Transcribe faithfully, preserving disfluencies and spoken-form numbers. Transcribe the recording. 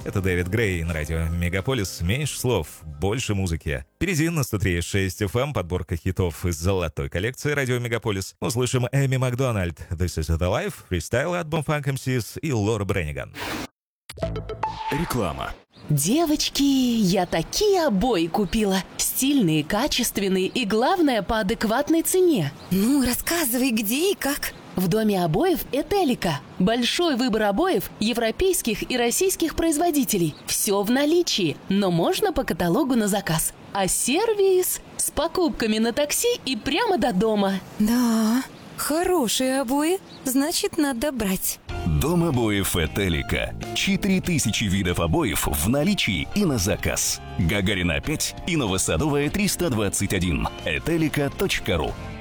Это Дэвид Грей на радио Мегаполис. Меньше слов, больше музыки. Впереди на сто три и шесть эф эм подборка хитов из золотой коллекции радио Мегаполис. Услышим Эми Макдональд, This is the Life, фристайл от Boomfunk эм сис и Лора Бренниган. Реклама. Девочки, я такие обои купила. Стильные, качественные и, главное, по адекватной цене. Ну, рассказывай, где и как. В доме обоев «Этелика». Большой выбор обоев европейских и российских производителей. Все в наличии, но можно по каталогу на заказ. А сервис с покупками на такси и прямо до дома. Да, хорошие обои, значит, надо брать. Дом обоев «Этелика». четыре тысячи видов обоев в наличии и на заказ. Гагарина пять и Новосадовая триста двадцать один. этелика точка ру.